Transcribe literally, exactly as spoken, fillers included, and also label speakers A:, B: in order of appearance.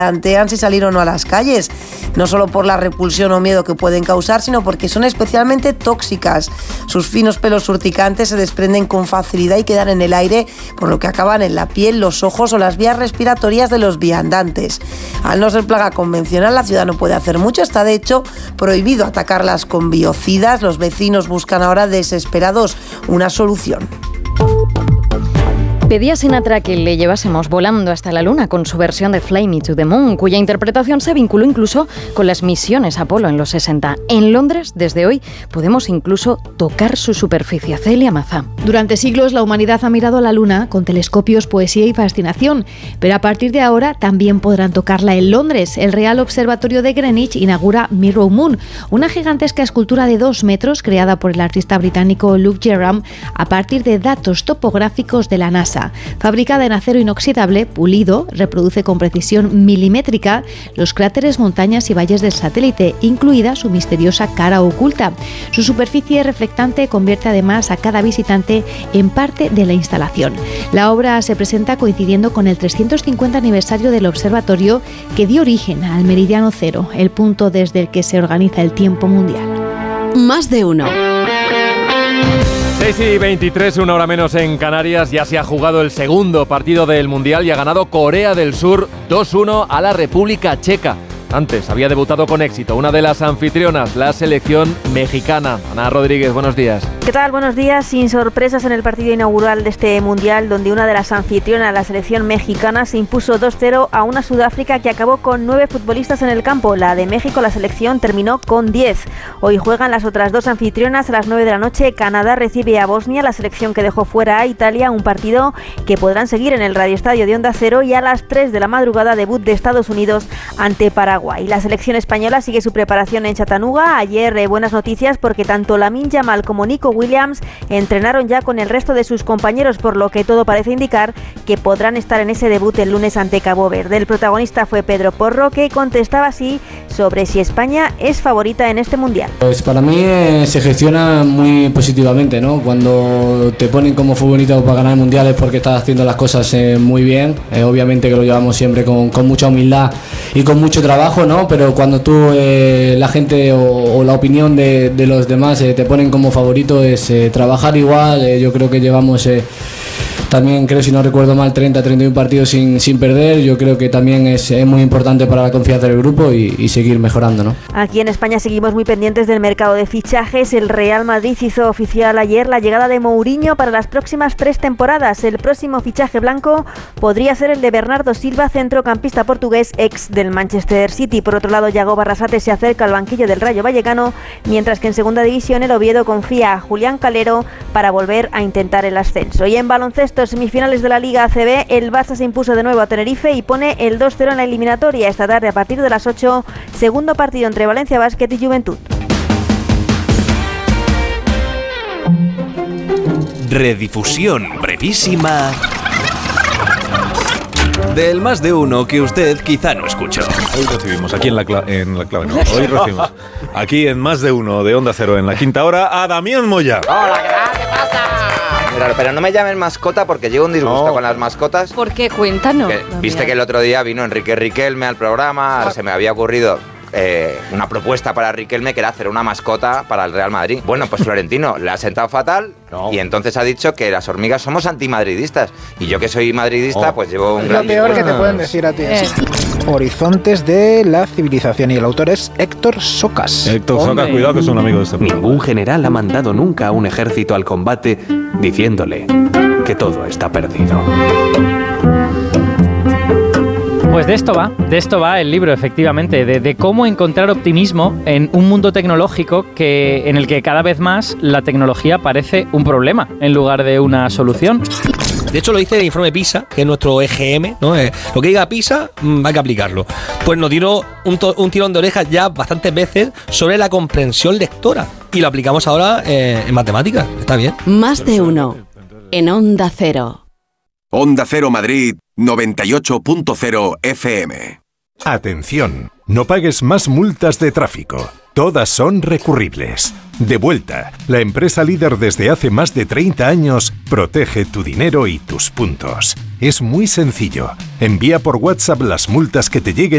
A: plantean si salir o no a las calles, no solo por la repulsión o miedo que pueden causar, sino porque son especialmente tóxicas. Sus finos pelos urticantes se desprenden con facilidad y quedan en el aire, por lo que acaban en la piel, los ojos o las vías respiratorias de los viandantes. Al no ser plaga convencional, la ciudad no puede hacer mucho, está de hecho prohibido atacarlas con biocidas. Los vecinos buscan ahora desesperados una solución.
B: Pedía Sinatra que le llevásemos volando hasta la Luna con su versión de Fly Me to the Moon, cuya interpretación se vinculó incluso con las misiones Apolo en los sesenta. En Londres, desde hoy, podemos incluso tocar su superficie. Celia Mazá.
C: Durante siglos, la humanidad ha mirado a la Luna con telescopios, poesía y fascinación, pero a partir de ahora también podrán tocarla en Londres. El Real Observatorio de Greenwich inaugura Mirror Moon, una gigantesca escultura de dos metros creada por el artista británico Luke Jerram a partir de datos topográficos de la NASA. Fabricada en acero inoxidable, pulido, reproduce con precisión milimétrica los cráteres, montañas y valles del satélite, incluida su misteriosa cara oculta. Su superficie reflectante convierte además a cada visitante en parte de la instalación. La obra se presenta coincidiendo con el trescientos cincuenta aniversario del observatorio que dio origen al meridiano cero, el punto desde el que se organiza el tiempo mundial.
D: Más de uno.
E: seis y veintitrés, una hora menos en Canarias. Ya se ha jugado el segundo partido del Mundial y ha ganado Corea del Sur dos uno a la República Checa. Antes había debutado con éxito una de las anfitrionas, la selección mexicana. Ana Rodríguez, buenos días.
F: ¿Qué tal? Buenos días. Sin sorpresas en el partido inaugural de este Mundial, donde una de las anfitrionas, la selección mexicana, se impuso dos cero a una Sudáfrica que acabó con nueve futbolistas en el campo. La de México, la selección, terminó con diez. Hoy juegan las otras dos anfitrionas a las nueve de la noche. Canadá recibe a Bosnia, la selección que dejó fuera a Italia, un partido que podrán seguir en el radioestadio de Onda Cero, y a las tres de la madrugada debut de Estados Unidos ante Paraguay. La selección española sigue su preparación en Chattanooga. Ayer eh, buenas noticias porque tanto Lamine Yamal como Nico Williams entrenaron ya con el resto de sus compañeros, por lo que todo parece indicar que podrán estar en ese debut el lunes ante Cabo Verde. El protagonista fue Pedro Porro, que contestaba así sobre si España es favorita en este Mundial.
G: Pues para mí eh, se gestiona muy positivamente, ¿no? Cuando te ponen como favorito para ganar mundiales porque estás haciendo las cosas eh, muy bien, eh, obviamente que lo llevamos siempre con, con mucha humildad y con mucho trabajo, ¿no? Pero cuando tú, eh, la gente o, o la opinión de, de los demás eh, te ponen como favorito, es eh, trabajar igual. eh, yo creo que llevamos eh, también, creo si no recuerdo mal, treinta, treinta y uno partidos sin, sin perder. Yo creo que también es, es muy importante para la confianza del grupo y, y seguir mejorando, ¿no?
F: Aquí en España seguimos muy pendientes del mercado de fichajes. El Real Madrid hizo oficial ayer la llegada de Mourinho para las próximas tres temporadas. El próximo fichaje blanco podría ser el de Bernardo Silva, centrocampista portugués, ex del Manchester City. Por otro lado, Yago Barrasate se acerca al banquillo del Rayo Vallecano, mientras que en segunda división el Oviedo confía a Julián Calero para volver a intentar el ascenso. Y en baloncesto, semifinales de la Liga A C B, el Barça se impuso de nuevo a Tenerife y pone el dos cero en la eliminatoria. Esta tarde a partir de las ocho, segundo partido entre Valencia Basket y Juventud.
H: Redifusión brevísima del Más de Uno que usted quizá no escuchó.
I: Hoy recibimos aquí en la, cla- en la clave, no, hoy recibimos aquí en Más de Uno de Onda Cero en la quinta hora a Damián Moya.
J: Hola, ¿qué tal? ¿Qué pasa? Pero, pero no me llamen mascota porque llevo un disgusto no. con las mascotas.
B: ¿Por qué? Cuéntanos.
J: Que, viste que el otro día vino Enrique Riquelme al programa, ahora se me había ocurrido eh, una propuesta para Riquelme que era hacer una mascota para el Real Madrid. Bueno, pues Florentino le ha sentado fatal no. y entonces ha dicho que las hormigas somos antimadridistas. Y yo que soy madridista, oh. pues llevo un
K: es
J: gran...
K: lo peor que te pueden decir a ti. Eh. Horizontes de la civilización, y el autor es Héctor Socas.
I: Héctor Socas, cuidado que es un amigo de este programa.
H: Ningún general ha mandado nunca a un ejército al combate diciéndole que todo está perdido.
L: Pues de esto va, de esto va el libro, efectivamente, de, de cómo encontrar optimismo en un mundo tecnológico que, en el que cada vez más la tecnología parece un problema en lugar de una solución.
M: De hecho, lo dice el informe PISA, que es nuestro E G M, ¿no? Eh, lo que diga PISA, mmm, hay que aplicarlo. Pues nos dio un, to- un tirón de orejas ya bastantes veces sobre la comprensión lectora. Y lo aplicamos ahora eh, en matemáticas. Está bien.
D: Más de uno en Onda Cero.
N: Onda Cero Madrid noventa y ocho punto cero F M.
O: Atención, no pagues más multas de tráfico. Todas son recurribles. De Vuelta, la empresa líder desde hace más de treinta años, protege tu dinero y tus puntos. Es muy sencillo. Envía por WhatsApp las multas que te lleguen